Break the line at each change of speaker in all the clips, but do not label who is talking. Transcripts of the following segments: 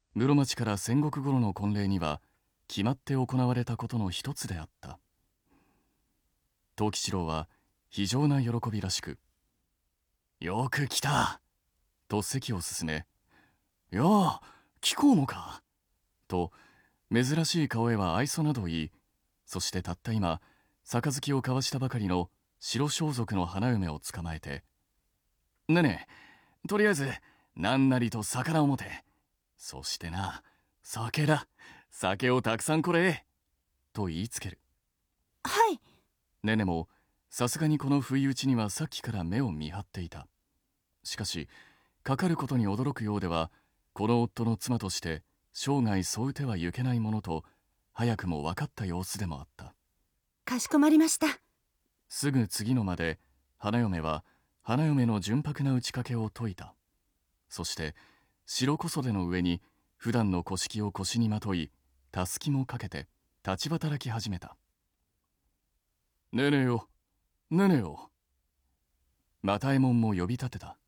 室町から戦国頃の婚礼には決まって行われたことの一つであった。藤吉郎は非常な喜びらしく、よく来たと席を進め、やあ、貴公もかと珍しい顔へは愛想など言い、そしてたった今、杯を交わしたばかりの白装束の花嫁を捕まえて、ねえねえ、とりあえず何なりと魚を持て。そしてな、酒だ。酒をたくさんこれ。と言いつける。
はい。
ねねも、さすがにこの不意打ちにはさっきから目を見張っていた。しかし、かかることに驚くようでは、この夫の妻として生涯添うてはゆけないものと、早くも分かった様子でもあった。
かしこまりました。
すぐ次の間で、花嫁は花嫁の純白な打ち掛けを解いた。そして、白小袖の上に普段の古式を腰にまとい、たすきもかけて立ち働き始めた。ねえねえよ、ねえねえよ。又右衛門も呼び立てた。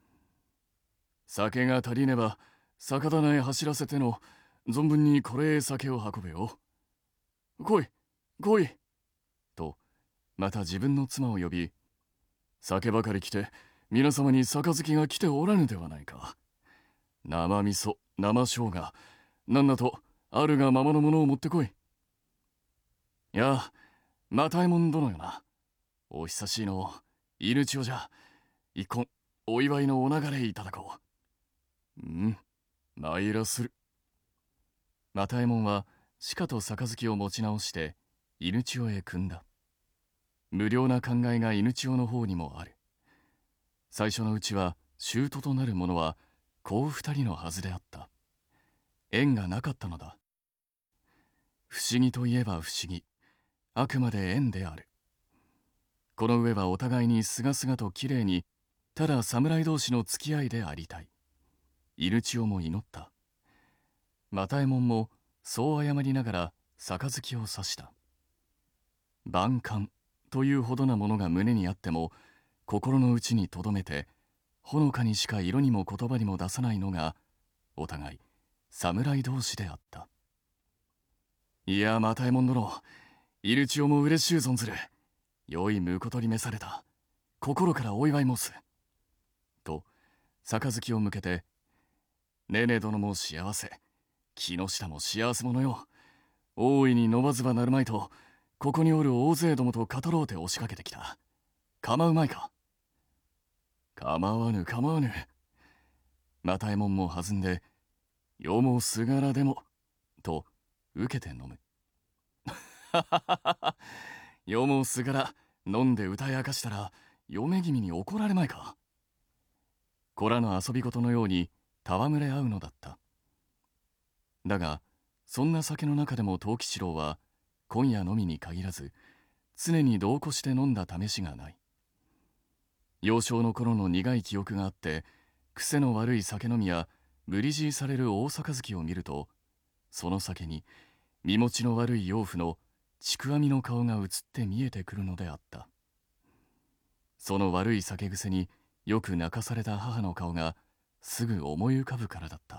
酒が足りねば、酒棚へ走らせての、存分にこれへ酒を運べよ。来い、来い。と、また自分の妻を呼び、酒ばかり来て、皆様に杯が来ておらぬではないか。生味噌、生生姜、なんなと、あるがままのものを持ってこい。いや、又右衛門殿よな。お久しいの、犬千代じゃ。一献、お祝いのお流れいただこう。参らする。又右衛門は、しかと杯を持ち直して、犬千代へ汲んだ。無料な考えが犬千代の方にもある。最初のうちは、舅となる者は、子二人のはずであった。縁がなかったのだ。不思議といえば不思議。あくまで縁である。この上はお互いにすがすがときれいに、ただ侍同士の付き合いでありたい。犬千代も祈った。又右衛門もそう謝りながら杯を差した。万感というほどなものが胸にあっても、心の内に留めて、ほのかにしか色にも言葉にも出さないのが、お互い侍同士であった。いや、又右衛門殿、犬千代も嬉しゅう存ずる。良い婿に召された。心からお祝い申す。と、杯を向けて、ねね殿も幸せ。木下も幸せ者よ。大いに飲まずばなるまいと、ここにおる大勢どもと語ろうて押しかけてきた。構うまいか。構わぬ構わぬ。又右衛門も弾んで、よもすがらでも、と、受けて飲む。はははは。よもすがら、飲んで歌い明かしたら、嫁君に怒られまいか。子らの遊び事のように、戯れ合うのだった。だが、そんな酒の中でも藤吉郎は、今夜のみに限らず、常に同行して飲んだ試しがない。幼少の頃の苦い記憶があって、癖の悪い酒飲みや無理強いされる大杯を見ると、その酒に身持ちの悪い養父のちくわみの顔が映って見えてくるのであった。その悪い酒癖によく泣かされた母の顔がすぐ思い浮かぶからだった。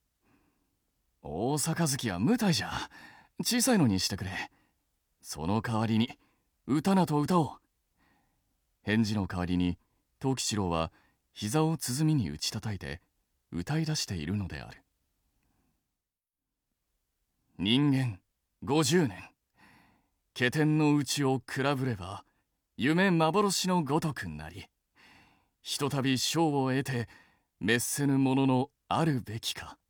大杯は無体じゃ。小さいのにしてくれ。その代わりに、歌なと歌おう。返事の代わりに、藤吉郎は膝を鼓に打ち叩いて、歌い出しているのである。人間50年。気天の内を比べれば、夢幻のごとくなり、ひとたび賞を得て、滅せぬもののあるべきか。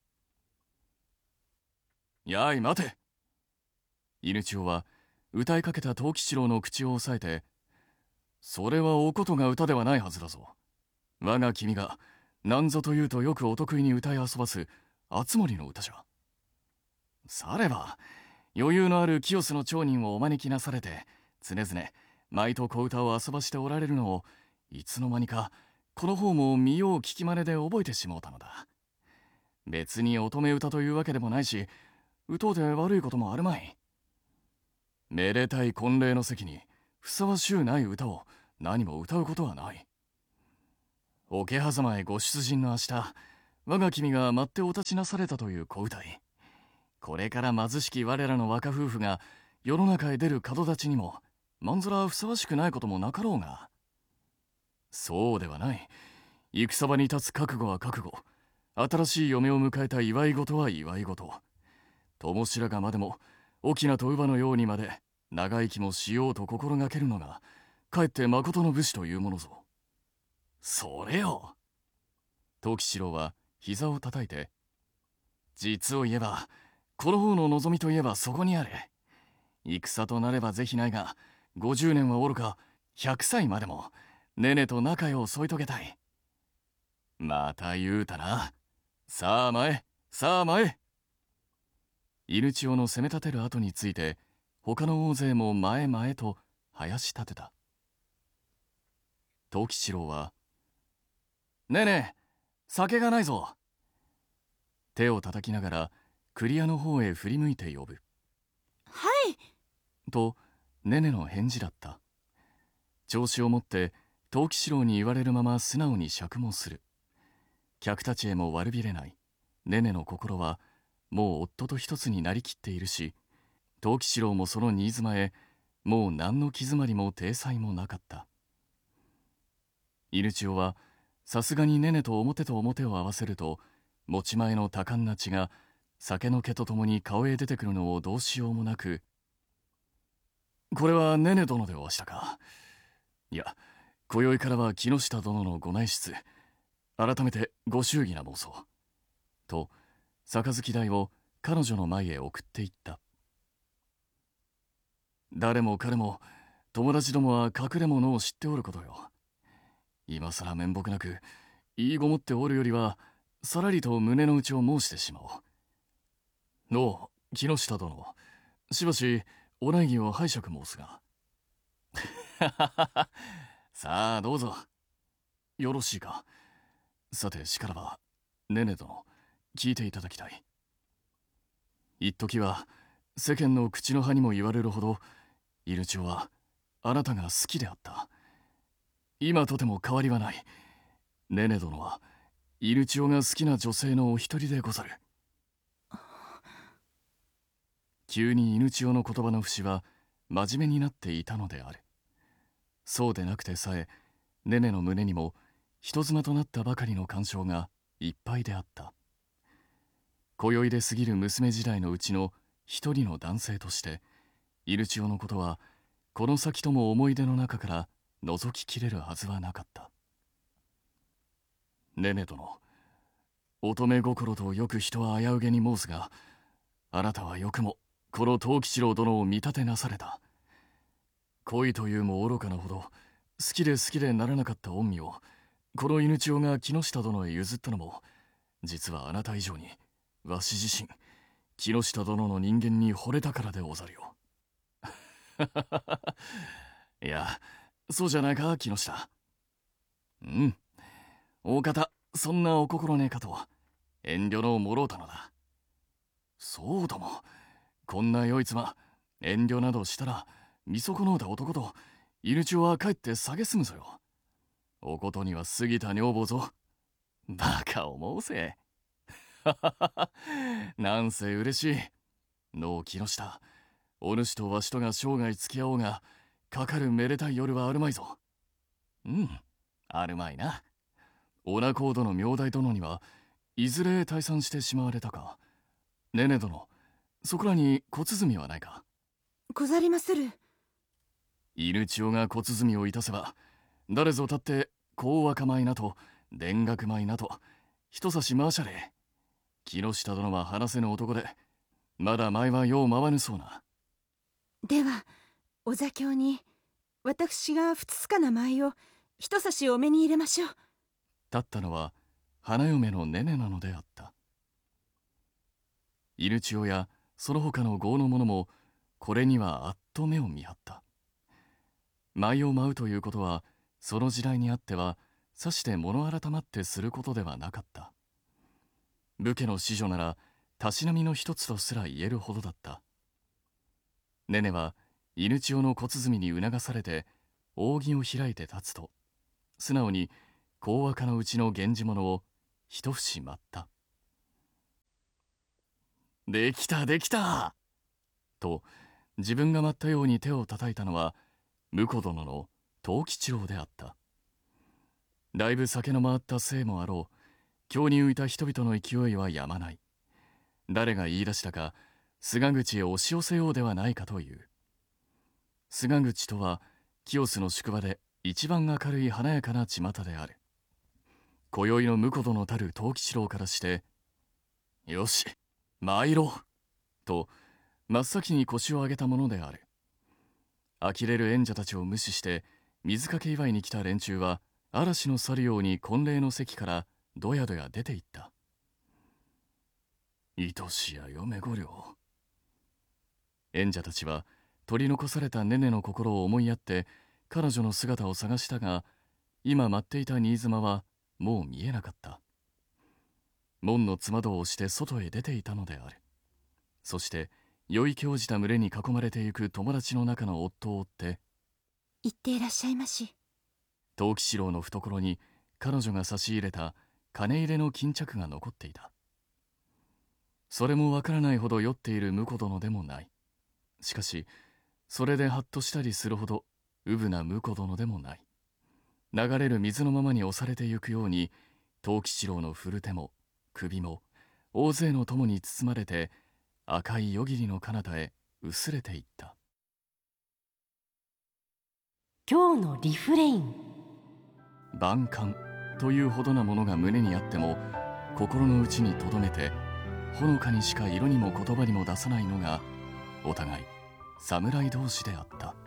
やい待て。犬千代は歌いかけた藤吉郎の口を押さえて、それはおことが歌ではないはずだぞ。我が君が何ぞと言うとよくお得意に歌い遊ばす熱森の歌じゃ。されば、余裕のある清須の町人をお招きなされて、常々舞と小歌を遊ばしておられるのを、いつの間にかこの方も見よう聞き真似で覚えてしもうたのだ。別に乙女歌というわけでもないし、歌うて悪いこともあるまい。めでたい婚礼の席にふさわしゅうない歌を何も歌うことはない。桶狭間へご出陣の明日、 我が君が待ってお立ちなされたという小歌い。これから貧しき我らの若夫婦が世の中へ出る門立ちにも、まんざらふさわしくないこともなかろうが。そうではない。戦場に立つ覚悟は覚悟。新しい嫁を迎えた祝い事は祝い事。友白髪までも、翁と乳母のようにまで、長生きもしようと心がけるのが、かえって誠の武士というものぞ。それよ。藤吉郎は膝を叩いて、実を言えば、この方の望みといえばそこにある。戦となれば是非ないが、50年はおろか、100歳までも、ねねと仲良を添い遂げたい。また言うたな。さあ前、さあ前。犬千代の攻め立てる後について、他の大勢も前々と林立てた。藤吉郎は、ねえねえ、酒がないぞ。手を叩きながら、栗屋の方へ振り向いて呼ぶ。
はい。
と、ねねの返事だった。調子を持って、藤吉郎に言われるまま素直に酌もする。客たちへも悪びれない。ねねの心は、もう夫と一つになりきっているし、藤吉郎もその新妻へ、もう何の気詰まりも体裁もなかった。犬千代は、さすがにねねと表と表を合わせると、持ち前の多感な血が、酒の気とともに顔へ出てくるのをどうしようもなく、これはねね殿でおわしたか。いや、今宵からは木下殿のご内室。改めてご祝儀な申そう。と、杯代を彼女の前へ送っていった。誰も彼も、友達どもは隠れ物を知っておることよ。今さら面目なく、言いごもっておるよりは、さらりと胸の内を申してしまおう。のう、木下殿。しばし、お内儀を拝借申すが。さあ、どうぞ。よろしいか。さて、しからば、ねね殿、聞いていただきたい。一時は、世間の口の葉にも言われるほど、犬千代は、あなたが好きであった。今とても変わりはない。ねね殿は、犬千代が好きな女性のお一人でござる。急に犬千代の言葉の節は、真面目になっていたのである。そうでなくてさえ、ねねの胸にも、人妻となったばかりの感傷がいっぱいであった。今宵で過ぎる娘時代のうちの一人の男性として、犬千代のことは、この先とも思い出の中から覗ききれるはずはなかった。ねね殿、乙女心とよく人は危うげに申すが、あなたはよくもこの藤吉郎殿を見立てなされた。恋というも愚かなほど、好きで好きでならなかった御身を、この犬千代が木下殿へ譲ったのも、実はあなた以上に、わし自身、木下殿の人間に惚れたからでござるよ。いや、そうじゃないか、木下。うん。大方、そんなお心ねかと、遠慮のもろうたのだ。そうとも、こんなよい妻、遠慮などしたら、見損のうた男と、犬千代は帰って蔑むぞよ。おことには過ぎた女房ぞ。バカを申せ。なんせ嬉しい。のう木下、お主とわしとが生涯付き合おうが、かかるめでたい夜はあるまいぞ。うん、あるまいな。お仲人の名代殿には、いずれ退散してしまわれたか。ねね殿、そこらに小鼓はないか。
ござりまする。
犬千代が小鼓をいたせば、誰ぞ立って、こう若舞なと、田楽舞なと、一差し回しゃれ。木下殿は話せぬ男で、まだ舞はよう回ぬそうな。
では、お座興に、私がふつつかな舞を、一差しお目に入れましょう。
立ったのは、花嫁のねねなのであった。犬千代や、その他の豪の者も、これにはあっと目を見張った。舞を舞うということは、その時代にあっては、さして物改まってすることではなかった。武家の子女なら、たしなみの一つとすら言えるほどだった。ねねは、犬千代の小鼓に促されて、扇を開いて立つと、素直に、講和歌のうちの源氏物を、 一節舞った。できたできたと自分が舞ったように手を叩いたのは婿殿の藤吉郎であった。だいぶ酒の回ったせいもあろう、京に浮いた人々の勢いはやまない。誰が言い出したか、菅口へ押し寄せようではないかという。菅口とは清須の宿場で一番明るい華やかな巷である。今宵の婿殿たる藤吉郎からして、よし参ろうと真っ先に腰を上げたものである。呆れる演者たちを無視して水かけ祝いに来た連中は嵐の去るように婚礼の席からどやどや出て行った。愛しや嫁御寮。演者たちは取り残されたネネの心を思いやって彼女の姿を探したが、今待っていた新妻はもう見えなかった。門のつま戸を押して外へ出ていたのである。そして酔い興じた群れに囲まれてゆく友達の中の夫を追って
「行っていらっしゃいまし」。
藤吉郎の懐に彼女が差し入れた金入れの巾着が残っていた。それもわからないほど酔っている婿殿でもない。しかしそれでハッとしたりするほどうぶな婿殿でもない。流れる水のままに押されてゆくように藤吉郎の振る手も首も大勢の友に包まれて赤い夜霧の彼方へ薄れていった。
今日のリフレイン。
万感というほどなものが胸にあっても心の内に留めてほのかにしか色にも言葉にも出さないのがお互い侍同士であった。